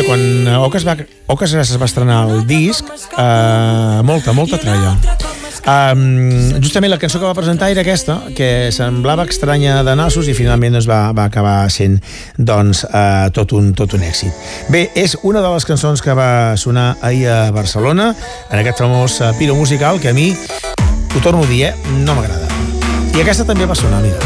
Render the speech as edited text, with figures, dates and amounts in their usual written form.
quan Oques es va estrenar el disc, molta tralla. Justament la cançó que va presentar era aquesta, que semblava estranya de nassos i finalment va acabar sent tot un èxit. Bé, és una de les cançons que va sonar ahir a Barcelona, en aquest famós piro musical que a mi, ho torno a dir, no m'agrada. I aquesta també va sonar, mira.